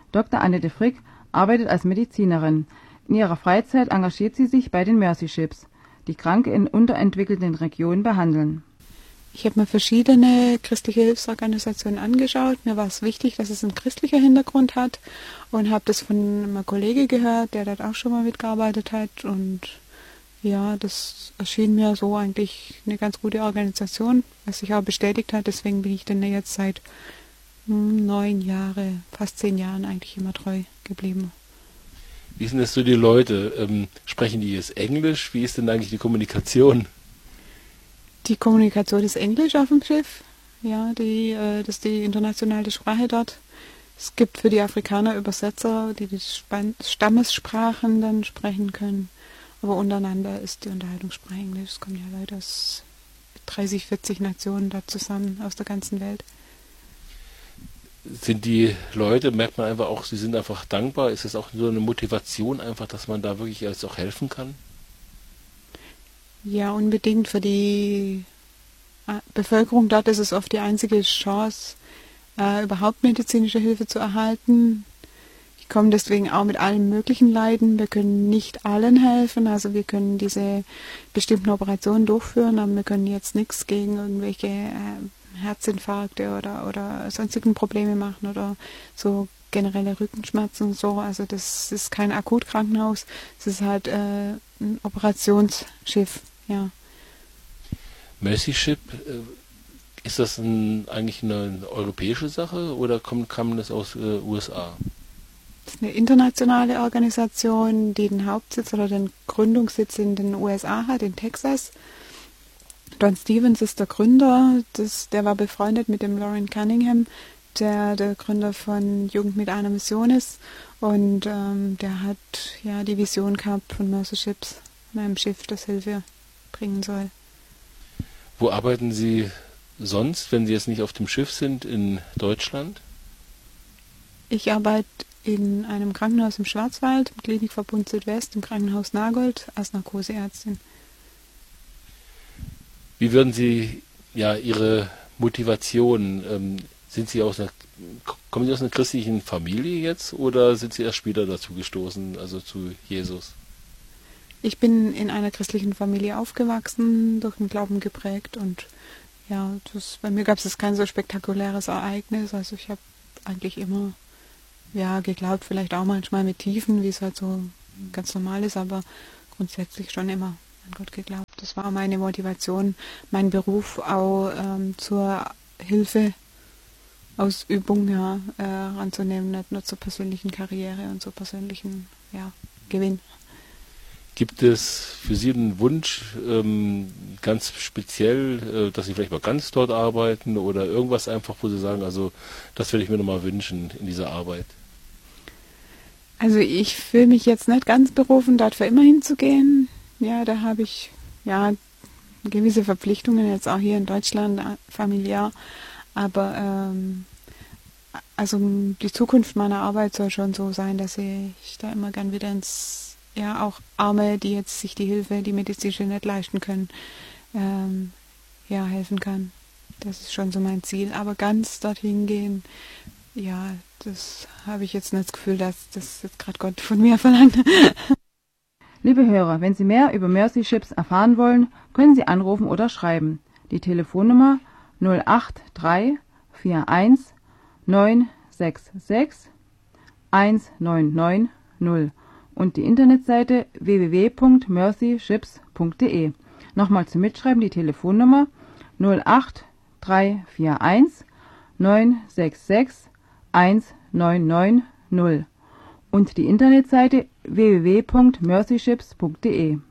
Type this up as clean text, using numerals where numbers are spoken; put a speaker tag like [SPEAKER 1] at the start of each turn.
[SPEAKER 1] Dr. Annette Frick arbeitet als Medizinerin. In ihrer Freizeit engagiert sie sich bei den Mercy Ships, die Kranke in unterentwickelten Regionen behandeln.
[SPEAKER 2] Ich habe mir verschiedene christliche Hilfsorganisationen angeschaut. Mir war es wichtig, dass es einen christlichen Hintergrund hat und habe das von einem Kollegen gehört, der dort auch schon mal mitgearbeitet hat. Und ja, das erschien mir so eigentlich eine ganz gute Organisation, was sich auch bestätigt hat. Deswegen bin ich dann jetzt seit 9 Jahren, fast 10 Jahren eigentlich immer treu geblieben.
[SPEAKER 3] Wie sind das so die Leute? Sprechen die jetzt Englisch? Wie ist denn eigentlich die Kommunikation?
[SPEAKER 2] Die Kommunikation ist Englisch auf dem Schiff. Ja, das ist die internationale Sprache dort. Es gibt für die Afrikaner Übersetzer, die Stammessprachen dann sprechen können. Aber untereinander ist die Unterhaltungssprache Englisch. Es kommen ja Leute aus 30, 40 Nationen dort zusammen aus der ganzen Welt.
[SPEAKER 3] Sind die Leute, merkt man einfach auch, sie sind einfach dankbar? Ist es auch so eine Motivation einfach, dass man da wirklich jetzt auch helfen kann?
[SPEAKER 2] Ja, unbedingt. Für die Bevölkerung dort ist es oft die einzige Chance, überhaupt medizinische Hilfe zu erhalten. Die kommen deswegen auch mit allen möglichen Leiden. Wir können nicht allen helfen, also wir können diese bestimmten Operationen durchführen, aber wir können jetzt nichts gegen irgendwelche Herzinfarkte oder sonstigen Probleme machen oder so generelle Rückenschmerzen und so. Also das ist kein Akutkrankenhaus, es ist halt ein Operationsschiff, ja.
[SPEAKER 3] Mercy Ship, ist das eigentlich eine europäische Sache oder kam das aus USA?
[SPEAKER 2] Das ist eine internationale Organisation, die den Hauptsitz oder den Gründungssitz in den USA hat, in Texas. Don Stevens ist der Gründer, der war befreundet mit dem Loren Cunningham, der Gründer von Jugend mit einer Mission ist. Und der hat ja die Vision gehabt von Mercy Ships, von einem Schiff, das Hilfe bringen soll.
[SPEAKER 3] Wo arbeiten Sie sonst, wenn Sie jetzt nicht auf dem Schiff sind, in Deutschland?
[SPEAKER 2] Ich arbeite in einem Krankenhaus im Schwarzwald, im Klinikverbund Südwest, im Krankenhaus Nagold, als Narkoseärztin.
[SPEAKER 3] Wie würden Sie Ihre Motivation, kommen Sie aus einer christlichen Familie jetzt oder sind Sie erst später dazu gestoßen, also zu Jesus?
[SPEAKER 2] Ich bin in einer christlichen Familie aufgewachsen, durch den Glauben geprägt und ja, bei mir gab es kein so spektakuläres Ereignis, also ich habe eigentlich immer geglaubt, vielleicht auch manchmal mit Tiefen, wie es halt so ganz normal ist, aber grundsätzlich schon immer an Gott geglaubt. Das war meine Motivation, meinen Beruf auch zur Hilfeausübung ranzunehmen, nicht nur zur persönlichen Karriere und zur persönlichen Gewinn.
[SPEAKER 3] Gibt es für Sie einen Wunsch, ganz speziell, dass Sie vielleicht mal ganz dort arbeiten oder irgendwas einfach, wo Sie sagen, also das würde ich mir nochmal wünschen in dieser Arbeit?
[SPEAKER 2] Also ich fühle mich jetzt nicht ganz berufen, dort für immer hinzugehen. Ja, da habe ich gewisse Verpflichtungen jetzt auch hier in Deutschland familiär. Aber also die Zukunft meiner Arbeit soll schon so sein, dass ich da immer gern wieder auch Arme, die jetzt sich die medizinische nicht leisten können, helfen kann. Das ist schon so mein Ziel. Aber ganz dorthin gehen, das habe ich jetzt nicht das Gefühl, dass das jetzt gerade Gott von mir verlangt.
[SPEAKER 1] Liebe Hörer, wenn Sie mehr über Mercy Ships erfahren wollen, können Sie anrufen oder schreiben. Die Telefonnummer 083 41 966 1990 und die Internetseite www.mercyships.de. Nochmal zum Mitschreiben die Telefonnummer 08341 966 1990 und die Internetseite www.mercyships.de.